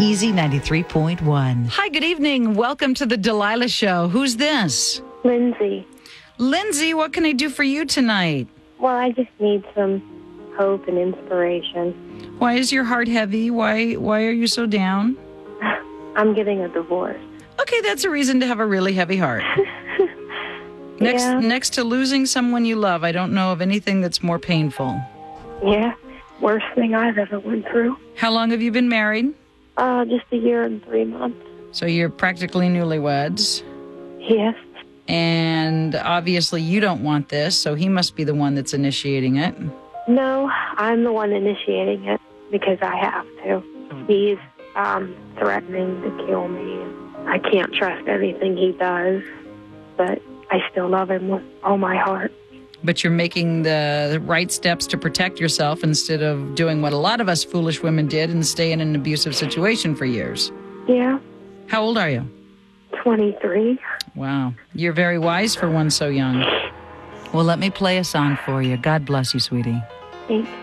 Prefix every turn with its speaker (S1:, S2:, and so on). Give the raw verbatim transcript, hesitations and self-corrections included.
S1: Easy ninety-three point one.
S2: Hi, good evening. Welcome to the Delilah Show. Who's this?
S3: Lindsay.
S2: Lindsay, what can I do for you tonight?
S3: Well, I just need some hope and inspiration.
S2: Why is your heart heavy? Why why are you so down?
S3: I'm getting a divorce.
S2: Okay, that's a reason to have a really heavy heart. Next
S3: Yeah.
S2: next to losing someone you love, I don't know of anything that's more painful.
S3: Yeah, worst thing I've ever went through.
S2: How long have you been married?
S3: Uh, just a year and three months.
S2: So you're practically newlyweds.
S3: Yes.
S2: And obviously you don't want this, so he must be the one that's initiating it.
S3: No, I'm the one initiating it because I have to. He's um, threatening to kill me. I can't trust anything he does, but I still love him with all my heart.
S2: But you're making the right steps to protect yourself instead of doing what a lot of us foolish women did and stay in an abusive situation for years.
S3: Yeah,
S2: How old are you?
S3: twenty-three.
S2: Wow. You're very wise for one so young. Well, let me play a song for you. God bless you, sweetie.
S3: Thank you.